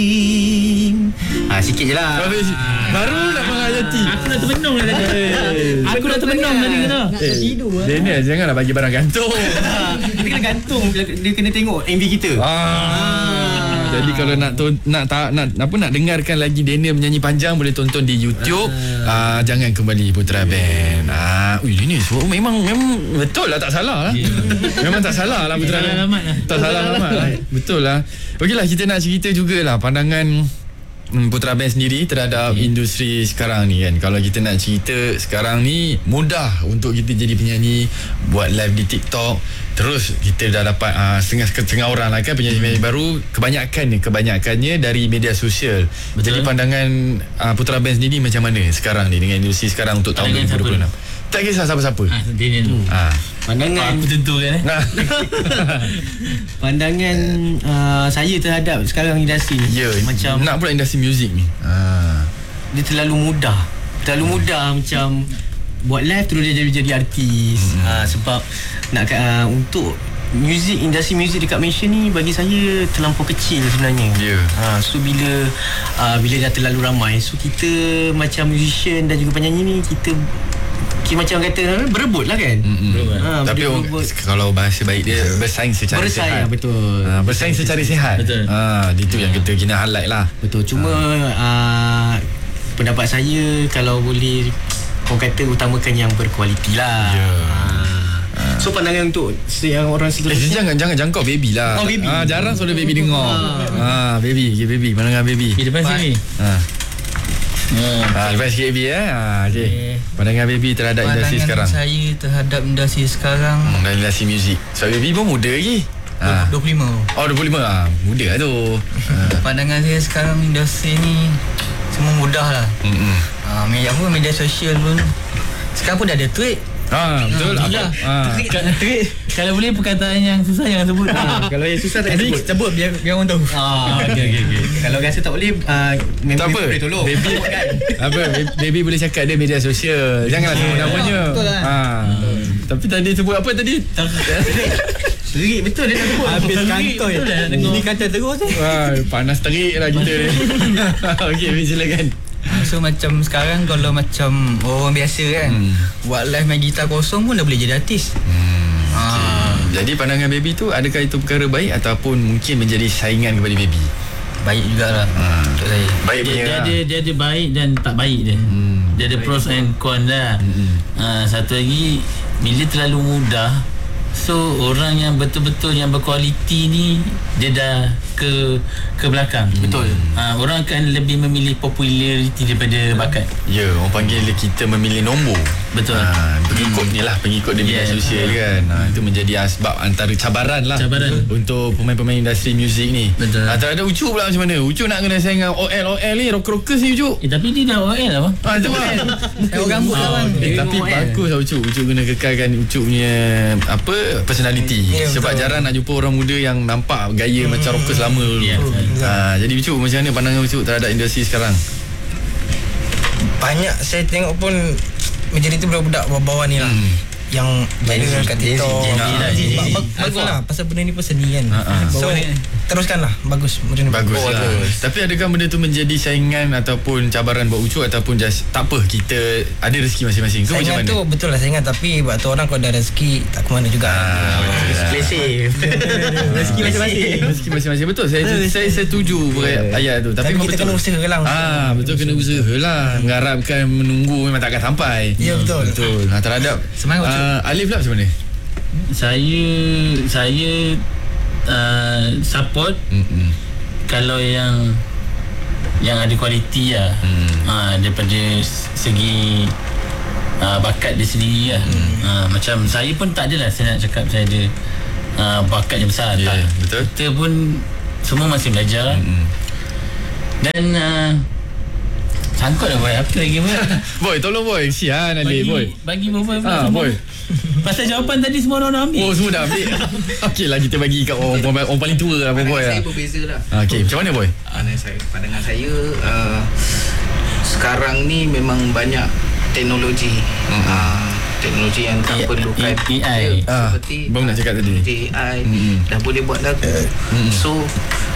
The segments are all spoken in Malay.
Sikit je lah. Baru nak menghayati. Aku dah termenung dah tadi. Aku dah termenung tadi kena. Tidur lah. Daniel, janganlah bagi barang gantung. Dia kena gantung. Dia kena tengok MV kita. Jadi kalau nak dengarkan lagi Daniel menyanyi panjang, boleh tonton di YouTube. Jangan kembali Putra Band. Ini memang betul lah, tak salah lah. Memang tak salah lah Putra Band. Tak salah alamat lah. Betul lah. Okeylah, kita nak cerita jugalah pandangan Putra Band sendiri terhadap industri sekarang ni kan. Kalau kita nak cerita sekarang ni, mudah untuk kita jadi penyanyi, buat live di TikTok. Terus kita dah dapat setengah orang lah kan penyanyi-penyanyi baru. Kebanyakannya dari media sosial. Betul. Jadi pandangan Putra Band sendiri macam mana sekarang ni dengan industri sekarang untuk tahun 2026? Tak kisah siapa-siapa. Daniel tu. Pandangan aku tentu kan. Pandangan saya terhadap sekarang industri ni. Macam nak pula industri muzik ni. Dia terlalu mudah. Macam buat live terus dia jadi artis. Sebab nak untuk industri muzik dekat Malaysia ni bagi saya terlampau kecil sebenarnya. So bila dah terlalu ramai, so kita macam musician dan juga penyanyi ni kita macam kata berebut lah kan. Tapi kalau bahasa baik dia bersaing secara sihat. Betul. Bersaing secara sihat. Betul. Itu yang kita kena highlight lah. Betul. Cuma pendapat saya, kalau boleh orang kata utamakan yang berkualiti lah. So pandangan untuk yang orang seterusnya, jangan jangkau baby lah. Baby. Jarang suara baby dengar. Baby pandangan baby Di depan sini. Lepas sikit baby okay. Pandangan baby terhadap industri sekarang. Pandangan saya terhadap industri sekarang, dan industri muzik. Sebab baby pun muda lagi. 25. 25 muda lah tu. Pandangan saya sekarang industri ni semua mudah lah. Media sosial pun sekarang pun dah ada tweet. Betul. Kalau boleh perkataan yang susah jangan sebut. kalau yang susah tak sebut biar orang tahu. Okay. Kalau rasa tak boleh, tak apa, boleh tolong baby baby boleh cakap dia media sosial. Janganlah sebut namanya. Betul lah. Tapi tadi sebut apa tadi? Terik betul dia nak sebut. Habis kantoi. Ini kata terus tu. Panas terik lah kita ni. Okey, silakan. So macam sekarang kalau macam orang biasa kan, buat live main gitar kosong pun dah boleh jadi artis. Jadi pandangan baby tu, adakah itu perkara baik ataupun mungkin menjadi saingan kepada baby? Baik jugalah untuk saya. Baik punya. Dia ada baik dan tak baik dia. Dia ada pros and cons lah. Satu lagi, bila terlalu mudah, so orang yang betul-betul yang berkualiti ni dia dah ke belakang. Betul. Orang akan lebih memilih populariti daripada bakat. Orang panggil kita memilih nombor. Betul. Pengikut di media sosial kan. Itu menjadi asbab antara cabaran untuk pemain-pemain industri muzik ni. Betul. Terhadap Ucup pula macam mana? Ucup nak kena saing dengan OL ni, rockers ni Ucup. Tapi dia dah OL lah bang. Itu bang. Rambut lah bang. Tapi bagus lah Ucup kena kekalkan Ucup punya personality. Sebab jarang nak jumpa orang muda yang nampak gaya macam rockers lama dulu. Jadi Ucup, macam mana pandangan Ucup terhadap industri sekarang? Banyak saya tengok pun majoriti budak-budak bawah-bawah ni lah yang viral kat TikTok. Bagus lah, pasal benda ni pun seni kan. So teruskanlah, bagus macam ni. Bagus lah. Tapi adakah benda tu menjadi saingan ataupun cabaran buat Ucup, ataupun just tak apa, kita ada rezeki masing-masing? Kau macam Saingan mana? tu betul lah saingan, tapi buat tu orang kalau ada rezeki tak ke mana juga. Rezeki masing-masing. Betul. Saya setuju ayat tu. Tapi kita kena usaha lah. Betul, kena usaha lah. Mengharapkan menunggu memang takkan sampai. Ya betul. Terhadap semangat Alif lah macam mana? Saya support kalau yang ada kualiti lah. Daripada segi bakat dia sendiri lah. Macam saya pun tak adalah saya nak cakap saya ada bakat yang besar. Tak. Betul. Kita pun semua masih belajar. Dan sangkut lah boy. Apa lagi boy? Boy, tolong boy. Sian Alif boy. Bagi boy. Boy. Pasal jawapan tadi semua orang dah ambil. Semua dah ambil. Okey lah, kita bagi kat orang paling tua lah boy. Saya berbeza lah. Okey, macam mana boy? Pandangan saya sekarang ni memang banyak teknologi. Teknologi yang tak perlukan AI. seperti baru nak cakap tadi. AI dah boleh buat lagu. So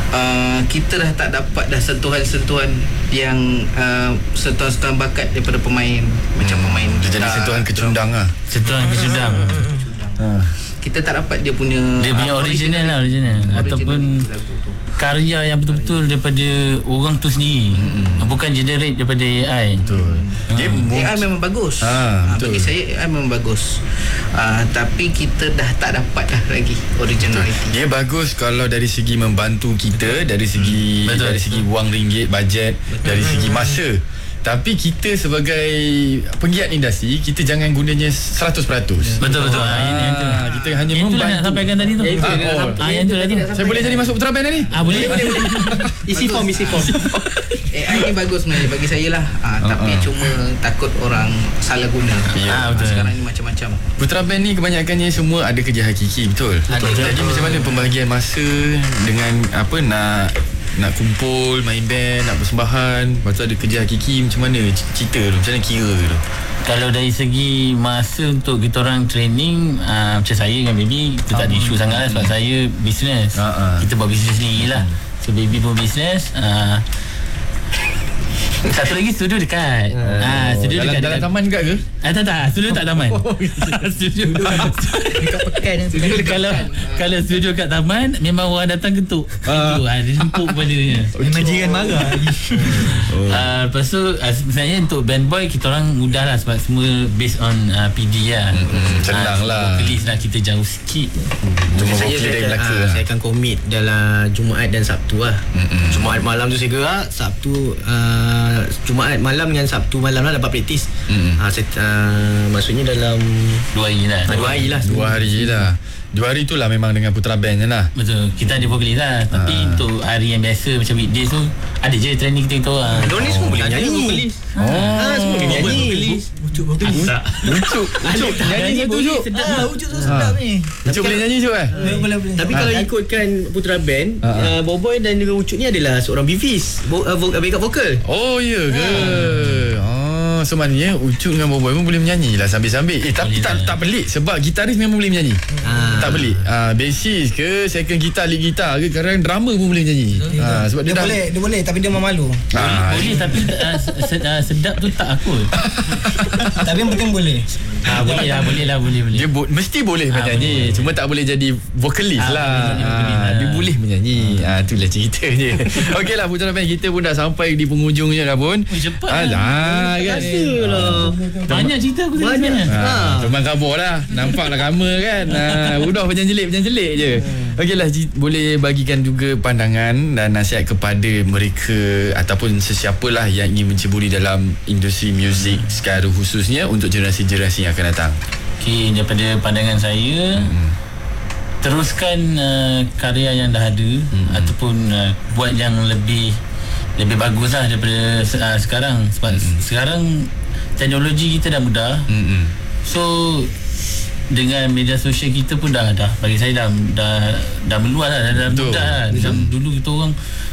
kita dah tak dapat dah sentuhan-sentuhan yang sentuhan-sentuhan bakat daripada pemain macam pemain dia jadi sentuhan kecundang lah. Sentuhan kecundang. Kita tak dapat dia punya original ataupun karya yang betul-betul daripada orang tu sendiri. Bukan generate daripada AI. Betul. AI memang bagus. Betul. Bagi saya AI memang bagus. Tapi kita dah tak dapat dah lagi originality. Dia bagus kalau dari segi membantu kita, dari segi wang ringgit, bajet, dari segi masa. Tapi kita sebagai penggiat industri, kita jangan gunanya 100%. Betul. Kita hanya membantu. membantu. Nak sampaikan tadi tu. Yang tu tadi. Saya boleh jadi masuk Putra Band ni? Boleh. Isi form. AI ni bagus sebenarnya bagi saya lah. Tapi cuma takut orang salah guna. Betul. Sekarang ni macam-macam. Putra Band ni kebanyakannya semua ada kerja hakiki, betul? Jadi macam mana pembahagian masa dengan nak kumpul, main band, nak persembahan, lepas tu ada kerja hakiki, macam mana cerita tu, macam mana kira tu? Kalau dari segi masa untuk kita orang training, macam saya dengan Baby, kita tak ada isu sangat lah, sebab saya bisnes. Kita buat bisnes sendiri lah. So Baby pun bisnes. Satu lagi studio dekat. Studio dalam taman dekat ke? Tak, studio tak taman. Studio Dekat pekan kalau studio kat taman, memang orang datang ketuk. Dia jemput kepalanya. Memang jiran marah. Lepas tu sebenarnya untuk band boy kita orang mudah lah, sebab semua based on PD lah. Senang lah. Vokalis lah kita jauh sikit. Cuma vokal dari Melaka. Saya akan komit dalam Jumaat dan Sabtu lah. Jumaat malam tu saya gerak, Sabtu Jumaat malam dengan Sabtu malam lah dapat praktis. Maksudnya dalam 2 hari lah. 2 hari lah. 2 hari je lah. 2 hari tu lah memang dengan Putra Band je lah. Betul. Kita ada vokalis lah. Tapi untuk hari yang biasa macam weekdays tu, ada je training kita orang. Diorang ni semua boleh nyanyi. Semua boleh nyanyi. Ucuk vokalis. Ucuk nyanyi satu Ucuk. Ucuk tu sedap ni. Ucuk boleh nyanyi Ucuk Boleh. Tapi kalau ikutkan Putra Band, Boboy dan juga Ucuk ni adalah seorang Bivis, backup vokal. Oh ya ke? So maknanya Ucuk dengan Boboy pun boleh menyanyi lah sambil-sambil. Tapi tak pelik sebab gitaris memang boleh menyanyi. Tak pelik. Bassist ke, second gitar, lead gitar ke, kadang drummer pun boleh menyanyi. Sebab dia boleh tapi dia malu. Boleh tapi sedap tu tak aku. Tapi yang penting boleh. Boleh lah. Dia mesti boleh menyanyi. Cuma tak boleh jadi vokalis lah. Dia boleh menyanyi. Itulah cerita je. Okeylah Putra Band, kita pun dah sampai di penghujungnya dah pun. Cepat kan. Banyak cerita aku tadi sebenarnya. Teman khabar lah. Nampaklah ramai kan. Udah penyanjelik je. Okeylah, boleh bagikan juga pandangan dan nasihat kepada mereka ataupun sesiapalah yang ingin menceburi dalam industri muzik secara khususnya untuk generasi-generasi yang akan datang. Okey, daripada pandangan saya, teruskan karya yang dah ada, ataupun buat yang lebih bagus lah daripada sekarang. Sebab sekarang teknologi kita dah mudah. So dengan media sosial kita pun dah bagi saya dah meluas lah, dah mudah lah. Dulu kita orang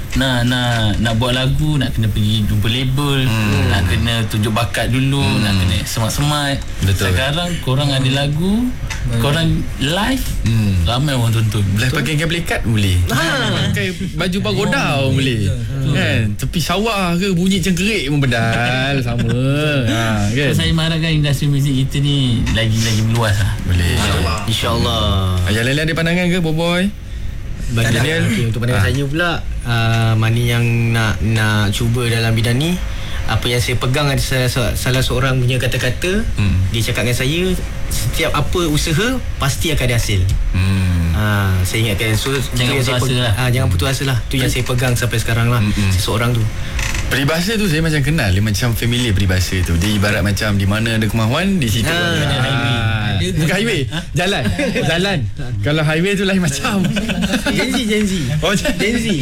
nak buat lagu, nak kena pergi jumpa label, nak kena tunjuk bakat dulu, nak kena semat-semat. Sekarang korang ada lagu, korang live, ramai orang tonton. Live pakai kabel ikat boleh, pakai baju pagoda boleh kan. Tepi sawah ke bunyi cengkerik pun pedal sama kan. Saya mengharapkan industri muzik kita ni lagi meluas lah. Boleh, InsyaAllah. Yang lain ada pandangan ke Boboy? Bagi Daniel, untuk pandangan saya pula, mana yang nak cuba dalam bidang ni, apa yang saya pegang ada salah seorang punya kata-kata. Dia cakap dengan saya, setiap apa usaha pasti akan ada hasil. Saya ingatkan, so jangan putus asa lah. Jangan putus asa lah. Tu yang saya pegang sampai sekarang lah. Seseorang tu, peribahasa tu saya macam kenal. Dia macam familiar peribahasa tu. Dia ibarat macam di mana ada kemahuan, di situ ada highway. Bukan highway, jalan. Kalau highway tu lain macam. Gen Z. Oh, Gen Z.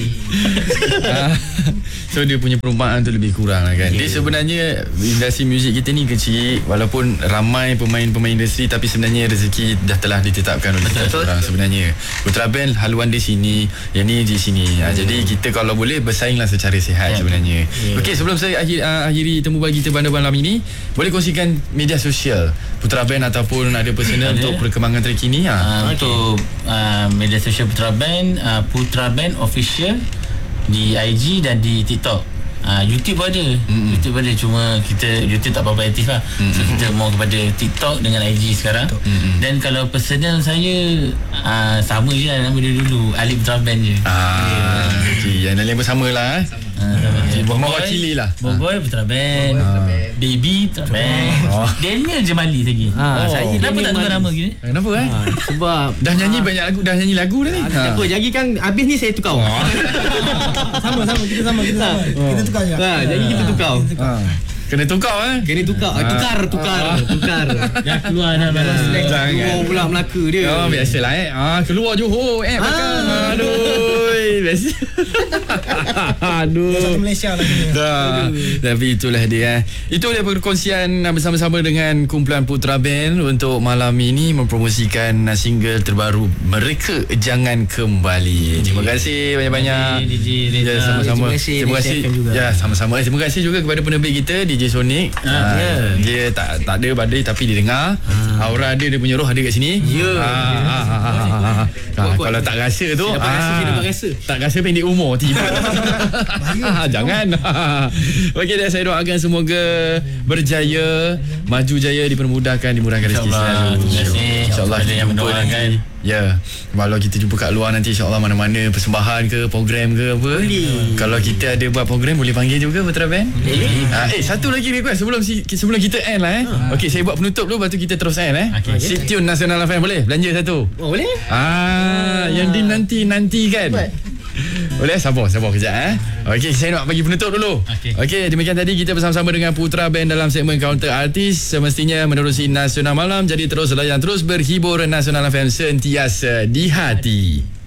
So dia punya perumpamaan tu lebih kurang lah kan. Dia sebenarnya industri muzik kita ni kecil, walaupun ramai pemain-pemain industri, tapi sebenarnya rezeki dah telah ditetapkan oleh kita orang sebenarnya. Putra Band haluan di sini, yang ni di sini. Jadi kita kalau boleh bersainglah secara sihat sebenarnya. Okey, sebelum saya akhiri temu pagi kita pada malam ini, boleh kongsikan media sosial Putra Band ataupun ada personal untuk perkembangan terkini. Untuk media sosial Putra Band, Putra Band Official di IG dan di TikTok. YouTube pun ada. YouTube ada, cuma kita YouTube tak berapa aktif lah. So kita more kepada TikTok dengan IG sekarang. Dan kalau personal saya sama je lah nama dia dulu, Alif Putra Band je. Okay, yang lain pun sama lah. Mewakili lah. Boboy Putra Band, Baby Putra Band, Daniel Jemali lagi. Saya kenapa tak tukar nama gini? Kenapa Sebab dah nyanyi banyak lagu, dah nyanyi lagu dah ni. tak apa, jadi kan habis ni saya tukar. Sama kita sama. Kita tukar je. Jadi kita tukar. Kena tukar Kena tukar. Tukar. Dah keluar dah balas select. Keluar pula Melaka dia. Biasalah keluar Johor belakang. Aduh, biasa. Satu Malaysia lagi. Tapi itulah dia. Itu dia perkongsian bersama-sama dengan kumpulan Putra Band untuk malam ini mempromosikan single terbaru mereka, Jangan Kembali. Terima kasih banyak-banyak DJ Reza. Sama-sama. Terima kasih juga. Ya, sama-sama. Terima kasih juga kepada penerbit kita DJ Sonic. Dia tak ada badai tapi dia dengar. Aura dia punya roh ada kat sini. Kalau tak rasa tu tak rasa pendek umur tiba. Jangan. Okey dah, saya doakan semoga berjaya, maju jaya, dipermudahkan, dimurahkan rezeki selalu. InsyaAllah ada yang mendoakan. Ya, kalau kita jumpa kat luar nanti insyaAllah mana-mana persembahan ke program ke apa. Kalau kita ada buat program boleh panggil juga Putra Band. Satu lagi request sebelum kita end lah Okey, saya buat penutup dulu, lepas tu kita terus end Sit tune Nasional FM boleh? Belanja satu. Boleh? Yang dinanti kan. Boleh? Sabar kejap Okey, saya nak bagi penutup dulu. Okey, demikian tadi kita bersama-sama dengan Putra Band dalam segmen Counter Artis. Semestinya menerusi Nasional Malam. Jadi terus layan, terus berhibur. Nasional FM sentiasa di hati.